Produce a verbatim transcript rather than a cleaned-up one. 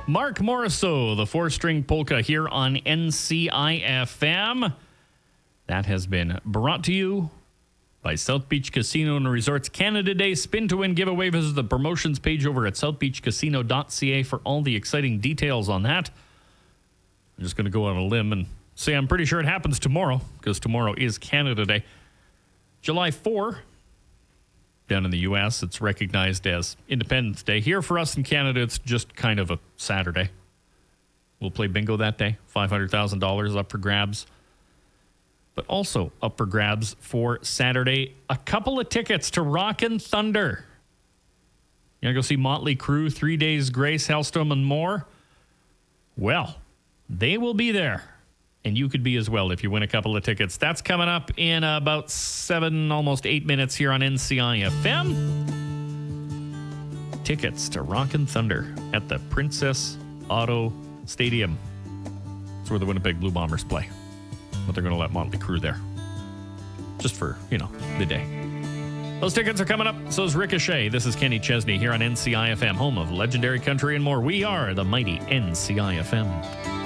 Mark Morrisseau, the four-string polka here on N C I F M. That has been brought to you by South Beach Casino and Resorts Canada Day Spin to Win giveaway. Visit the promotions page over at south beach casino dot c a for all the exciting details on that. I'm just going to go on a limb and say I'm pretty sure it happens tomorrow, because tomorrow is Canada Day. July fourth, down in the U S, it's recognized as Independence Day. Here for us in Canada, it's just kind of a Saturday. We'll play bingo that day. five hundred thousand dollars up for grabs. But also up for grabs for Saturday, a couple of tickets to Rockin' Thunder. You want to go see Motley Crue, Three Days Grace, Hellstorm, and more? Well, they will be there. And you could be as well if you win a couple of tickets. That's coming up in about seven, almost eight minutes here on N C I F M. Tickets to Rockin' Thunder at the Princess Auto Stadium. That's where the Winnipeg Blue Bombers play. But they're going to let Motley Crue there. Just for, you know, the day. Those tickets are coming up. So is Ricochet. This is Kenny Chesney here on N C I F M, home of legendary country and more. We are the mighty N C I F M.